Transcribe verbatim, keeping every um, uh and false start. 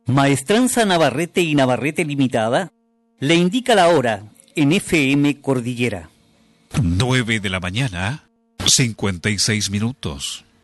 Maestranza Navarrete y Navarrete Limitada le indica la hora en F M Cordillera. Nueve de la mañana, cincuenta y seis minutos.